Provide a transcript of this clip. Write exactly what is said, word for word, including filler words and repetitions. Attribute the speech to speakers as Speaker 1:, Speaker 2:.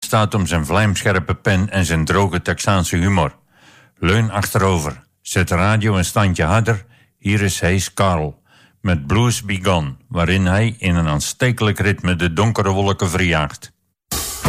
Speaker 1: staat om zijn vlijmscherpe pen en zijn droge Texaanse humor. Leun achterover, zet de radio een standje harder. Hier is Hayes Carl met Blues Be Gone, waarin hij in een aanstekelijk ritme de donkere wolken verjaagt.